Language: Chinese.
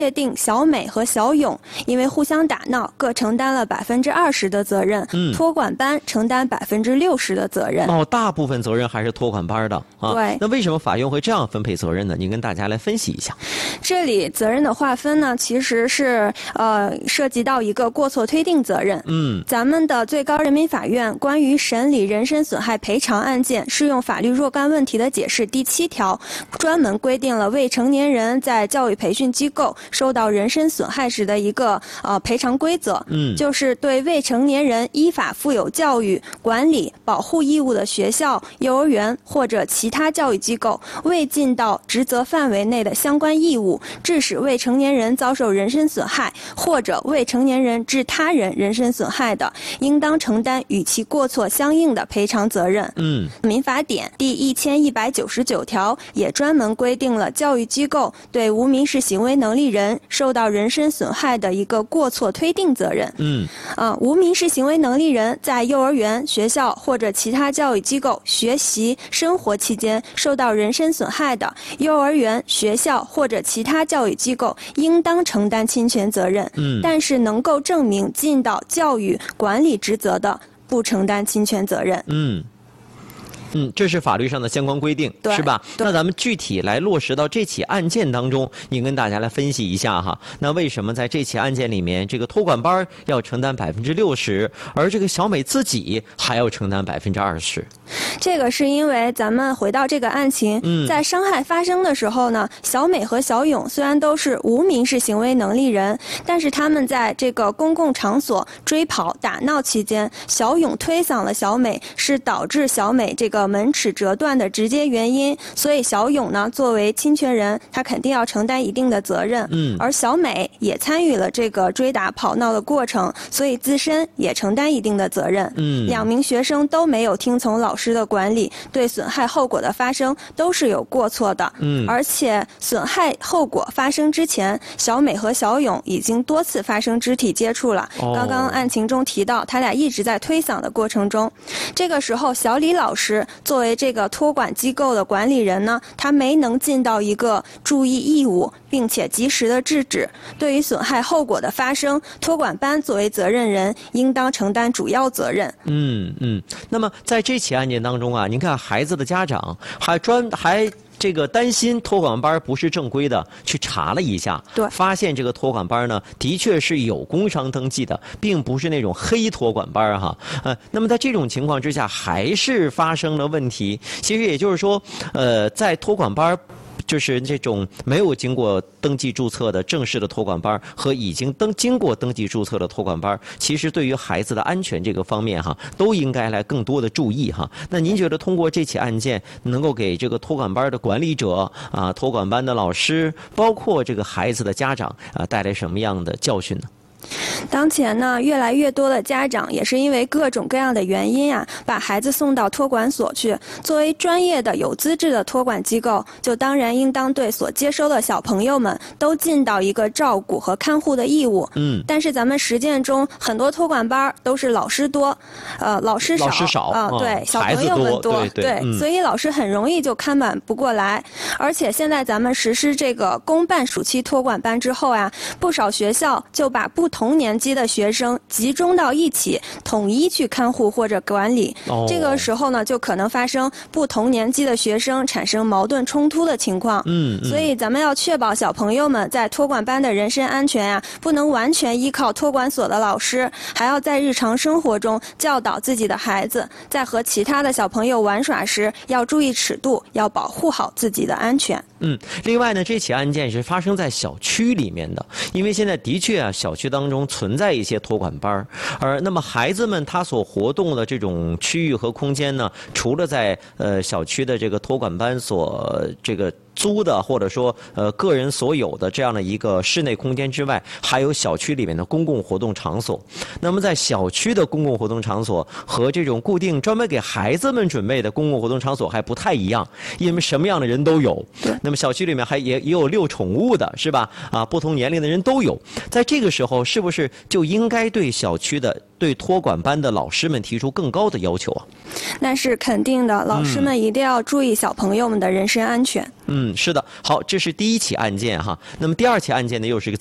确定小美和小勇因为互相打闹，各承担了20%的责任，托管班承担60%的责任。 大部分责任还是托管班的啊。 对。 那为什么法院会这样分配责任呢？您跟大家来分析一下。 这里责任的划分呢，其实是涉及到一个过错推定责任。咱们的最高人民法院关于审理人身损害赔偿案件适用法律若干问题的解释第7条，专门规定了未成年人在教育培训机构受到人身损害时的一个赔偿规则。就是对未成年人依法负有教育、管理、保护义务的学校、幼儿园或者其他教育机构未尽到职责范围内的相关义务，致使未成年人遭受人身损害，或者未成年人致他人人身损害的，应当承担与其过错相应的赔偿责任。民法典第1199条也专门规定了教育机构对无民事行为能力人受到人身损害的一个过错推定责任。无民事行为能力人在幼儿园、学校或者其他教育机构学习生活期间受到人身损害的，幼儿园、学校或者其他教育机构应当承担侵权责任。但是能够证明尽到教育管理职责的，不承担侵权责任。 这是法律上的相关规定，是吧？那咱们具体来落实到这起案件当中，您跟大家来分析一下哈。那为什么在这起案件里面，这个托管班要承担60%，而这个小美自己还要承担20%？ 这个是因为咱们回到这个案情，在伤害发生的时候呢，小美和小勇虽然都是无民事行为能力人，但是他们在这个公共场所追跑打闹期间，小勇推搡了小美，是导致小美这个门齿折断的直接原因，所以小勇呢作为侵权人，他肯定要承担一定的责任。而小美也参与了这个追打跑闹的过程，所以自身也承担一定的责任。两名学生都没有听从老师的管理，对损害后果的发生都是有过错的。而且损害后果发生之前，小美和小勇已经多次发生肢体接触了。刚刚案情中提到，他俩一直在推搡的过程中，这个时候小李老师作为这个托管机构的管理人呢，他没能尽到一个注意义务，并且及时的制止。对于损害后果的发生，托管班作为责任人，应当承担主要责任。 那么在这起案件当中啊，您看孩子的家长还这个担心托管班不是正规的，去查了一下，发现这个托管班呢的确是有工商登记的，并不是那种黑托管班哈。那么在这种情况之下，还是发生了问题。其实也就是说，在托管班，就是这种没有经过登记注册的正式的托管班和已经经过登记注册的托管班，其实对于孩子的安全这个方面哈，都应该来更多的注意哈。那您觉得通过这起案件，能够给这个托管班的管理者啊、托管班的老师，包括这个孩子的家长带来什么样的教训呢？ 当前呢，越来越多的家长也是因为各种各样的原因啊，把孩子送到托管所去。作为专业的有资质的托管机构，就当然应当对所接收的小朋友们都尽到一个照顾和看护的义务。但是咱们实践中很多托管班都是老师多，老师少啊，对，小朋友们多，对，所以老师很容易就看管不过来。而且现在咱们实施这个公办暑期托管班之后啊，不少学校就把不同年级的学生集中到一起，统一去看护或者管理。这个时候呢，就可能发生不同年级的学生产生矛盾冲突的情况。所以咱们要确保小朋友们在托管班的人身安全啊，不能完全依靠托管所的老师，还要在日常生活中教导自己的孩子，在和其他的小朋友玩耍时要注意尺度，要保护好自己的安全。 另外呢，这起案件是发生在小区里面的，因为现在的确啊，小区当中存在一些托管班，而那么孩子们他所活动的这种区域和空间呢，除了在小区的这个托管班所这个租的或者说个人所有的这样的一个室内空间之外，还有小区里面的公共活动场所。那么在小区的公共活动场所和这种固定专门给孩子们准备的公共活动场所还不太一样，因为什么样的人都有。那么小区里面也有遛宠物的，是吧？不同年龄的人都有。在这个时候，是不是就应该对小区的对托管班的老师们提出更高的要求啊？ 那是肯定的，老师们一定要注意小朋友们的人身安全。 是的。好，这是第一起案件哈。那么第二起案件呢，又是一个